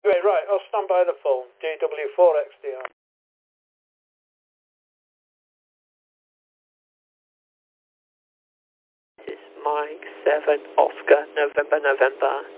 Right, I'll stand by the phone. DW4XDR. This is Mike 7 Oscar November.